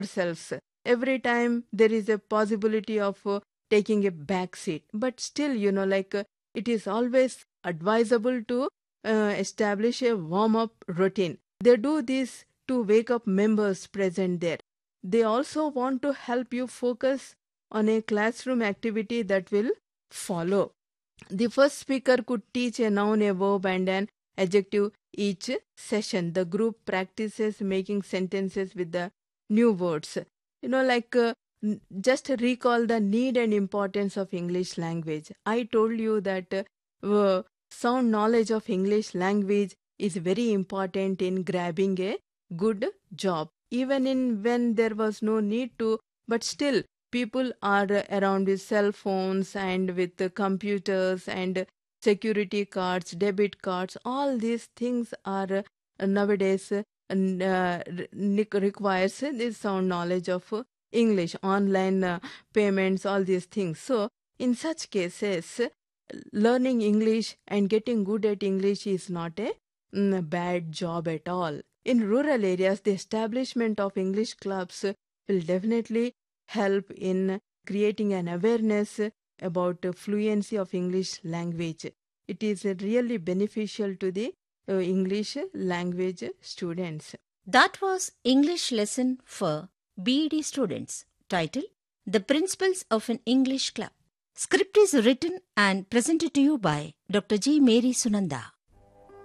ourselves. Every time there is a possibility of taking a back seat, but still, it is always advisable to establish a warm up routine. They do this to wake up members present there. They also want to help you focus on a classroom activity that will follow. The first speaker could teach a noun, a verb, and an adjective each session. The group practices making sentences with the new words. Just recall the need and importance of English language. I told you that sound knowledge of English language is very important in grabbing a good job. Even in when there was no need to, but still people are around with cell phones and with the computers and security cards, debit cards. All these things are nowadays requires this sound knowledge of English, online payments, all these things. So in such cases, learning English and getting good at English is not a bad job at all. In rural areas, the establishment of English clubs will definitely help in creating an awareness about the fluency of English language. It is really beneficial to the English language students. That was English lesson for BEd students, titled The Principles of an English Club. Script is written and presented to you by Dr. G. Mary Sunanda.